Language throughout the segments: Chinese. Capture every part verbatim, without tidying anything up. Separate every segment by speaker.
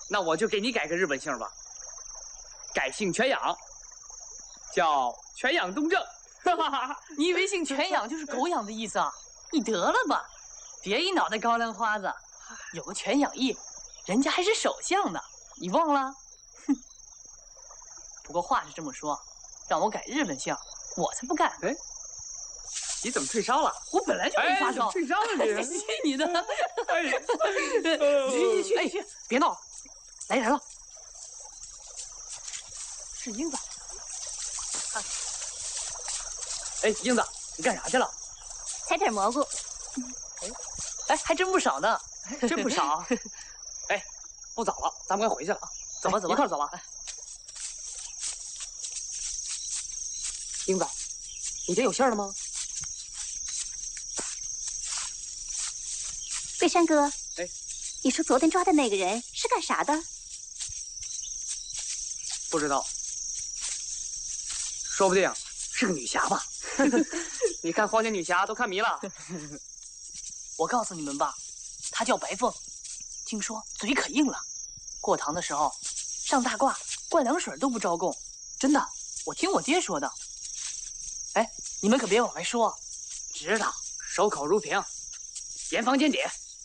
Speaker 1: 那我就给你改个日本姓吧，改姓全养，叫全养东正。
Speaker 2: 你以为姓全养就是狗养的意思啊？你得了吧，别一脑袋高粱花子。有个全养义，人家还是首相呢，你忘了？哼。不过话是这么说，让我改日本姓，我才不干。
Speaker 1: 哎，你怎么退烧了？
Speaker 2: 我本来就没发烧。
Speaker 1: 哎、退烧了你？
Speaker 2: 信你的。
Speaker 1: 哎，
Speaker 2: 去去去，别闹，来人了。是英子。看。
Speaker 1: 哎，英子，你干啥去了？
Speaker 3: 采点蘑菇。
Speaker 2: 哎，哎，还真不少呢，
Speaker 1: 真不少。哎，不早了，咱们该回去了啊。
Speaker 2: 走吧，走吧，
Speaker 1: 一块走吧。英子，你这有信儿了吗？
Speaker 3: 桂山哥，
Speaker 1: 哎，
Speaker 3: 你说昨天抓的那个人是干啥的？
Speaker 1: 不知道，说不定是个女侠吧。你看荒野女侠都看迷了。
Speaker 2: 我告诉你们吧，她叫白凤，听说嘴可硬了，过堂的时候上大褂灌凉水都不招供，真的，我听我爹说的。哎，你们可别往外说。
Speaker 1: 知道，守口如瓶，严防间谍。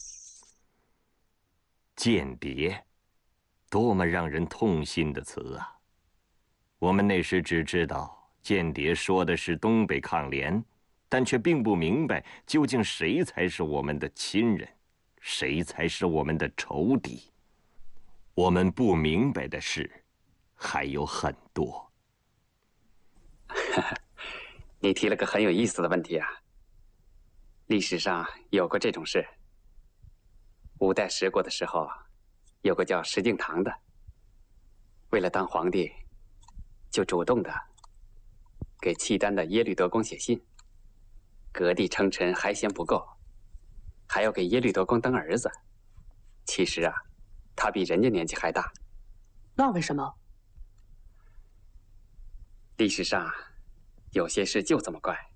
Speaker 4: 间谍，多么让人痛心的词啊！我们那时只知道间谍说的是东北抗联，但却并不明白究竟谁才是我们的亲人，谁才是我们的仇敌。我们不明白的事还有很多。
Speaker 5: 你提了个很有意思的问题啊。历史上有过这种事。五代十国的时候，有个叫石敬瑭的，为了当皇帝，就主动的给契丹的耶律德光写信，割地称臣还嫌不够，还要给耶律德光当儿子。其实啊，他比人家年纪还大。
Speaker 2: 那为什么？
Speaker 5: 历史上有些事就这么怪，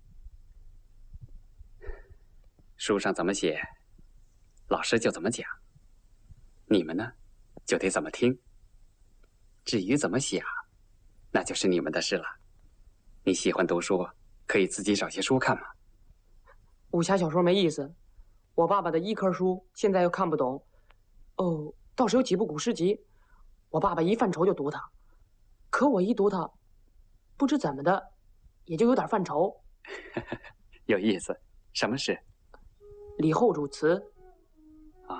Speaker 5: 书上怎么写，老师就怎么讲，你们呢，就得怎么听。至于怎么想，那就是你们的事了。你喜欢读书，可以自己找些书看嘛。
Speaker 6: 武侠小说没意思，我爸爸的医科书现在又看不懂。哦，倒是有几部古诗集，我爸爸一犯愁就读它，可我一读它，不知怎么的，也就有点犯愁。
Speaker 5: 有意思，什么事？
Speaker 6: 李后主词。
Speaker 5: 啊，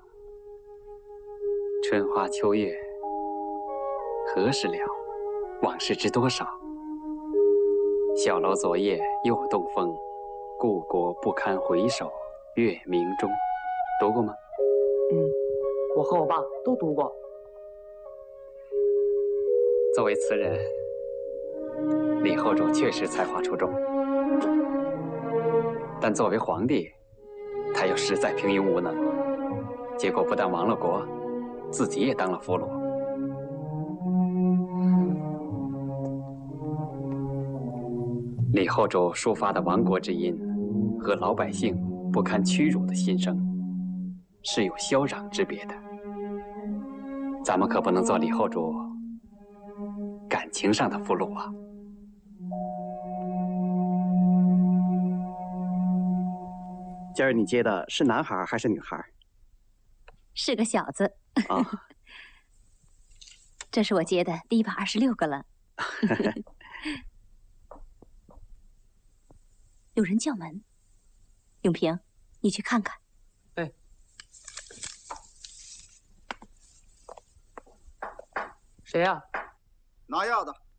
Speaker 5: 春花秋月，何时了？往事知多少？小楼昨夜又东风，故国不堪回首月明中。读过吗？
Speaker 6: 嗯，我和我爸都读过。
Speaker 5: 作为词人，李后主确实才华出众，但作为皇帝，他又实在平庸无能，结果不但亡了国，自己也当了俘虏。李后主抒发的亡国之音和老百姓不堪屈辱的心声，是有霄壤之别的。咱们可不能做李后主感情上的俘虏啊！
Speaker 7: 今儿你接的是男孩还是女孩？
Speaker 3: 是个小子。
Speaker 7: 啊，
Speaker 3: 这是我接的第一百二十六个了。有人叫门，永平，你去看看。
Speaker 6: 哎，谁呀？
Speaker 8: 拿药的。